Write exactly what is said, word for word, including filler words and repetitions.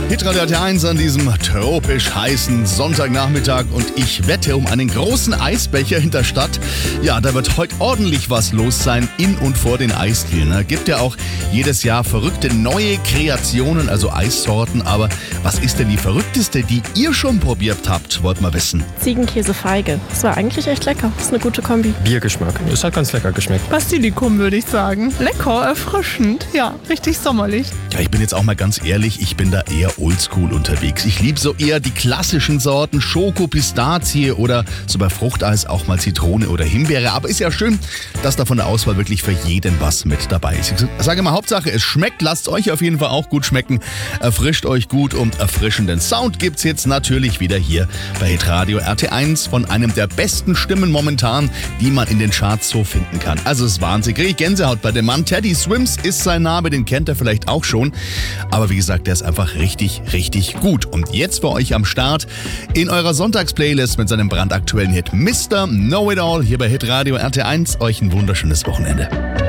Hitradio R T eins an diesem tropisch heißen Sonntagnachmittag und ich wette um einen großen Eisbecher in der Stadt. Ja, da wird heute ordentlich was los sein in und vor den Eisdielen. Ne? Gibt ja auch jedes Jahr verrückte neue Kreationen, also Eissorten. Aber was ist denn die verrückteste, die ihr schon probiert habt? Wollt mal wissen. Ziegenkäse-Feige. Das war eigentlich echt lecker. Das ist eine gute Kombi. Biergeschmack. Das hat ganz lecker geschmeckt. Basilikum würde ich sagen. Lecker, erfrischend. Ja, richtig sommerlich. Ja, ich bin jetzt auch mal ganz ehrlich, ich bin da eher oldschool unterwegs. Ich liebe so eher die klassischen Sorten, Schoko, Pistazie oder so bei Fruchteis auch mal Zitrone oder Himbeere. Aber ist ja schön, dass da von der Auswahl wirklich für jeden was mit dabei ist. Ich sage mal, Hauptsache es schmeckt, lasst euch auf jeden Fall auch gut schmecken, erfrischt euch gut und erfrischenden Sound gibt's jetzt natürlich wieder hier bei Hitradio R T eins von einem der besten Stimmen momentan, die man in den Charts so finden kann. Also es ist Wahnsinn, kriege ich Gänsehaut bei dem Mann. Teddy Swims ist sein Name, den kennt ihr vielleicht auch schon. Aber wie gesagt, der ist einfach richtig, richtig gut. Und jetzt für euch am Start in eurer Sonntagsplaylist mit seinem brandaktuellen Hit Mister Know-It-All hier bei Hitradio R T eins. Euch ein wunderschönes Wochenende.